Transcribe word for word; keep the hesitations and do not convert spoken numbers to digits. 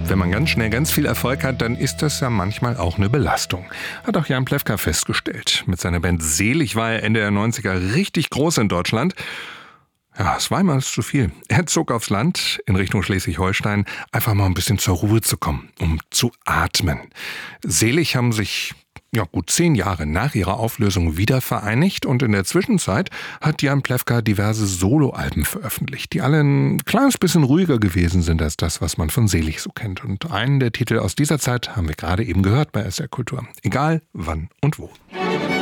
Wenn man ganz schnell ganz viel Erfolg hat, dann ist das ja manchmal auch eine Belastung. Hat auch Jan Plewka festgestellt. Mit seiner Band Selig war er Ende der neunziger richtig groß in Deutschland. Ja, es war ihm alles zu viel. Er zog aufs Land in Richtung Schleswig-Holstein, einfach mal ein bisschen zur Ruhe zu kommen, um zu atmen. Selig haben sich ja, gut zehn Jahre nach ihrer Auflösung wieder vereinigt und in der Zwischenzeit hat Jan Plewka diverse Soloalben veröffentlicht, die alle ein kleines bisschen ruhiger gewesen sind als das, was man von Selig so kennt. Und einen der Titel aus dieser Zeit haben wir gerade eben gehört bei S R Kultur. Egal, wann und wo.